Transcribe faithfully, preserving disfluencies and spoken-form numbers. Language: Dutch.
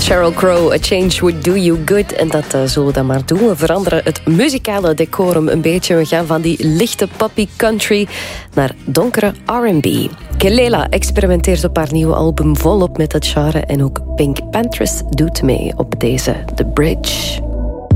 Sheryl Crow, A Change Would Do You Good. En dat uh, zullen we dan maar doen. We veranderen het muzikale decorum een beetje. We gaan van die lichte poppy country naar donkere R en B. Kelela experimenteert op haar nieuwe album volop met dat genre. En ook Pink Panthers doet mee op deze The Bridge.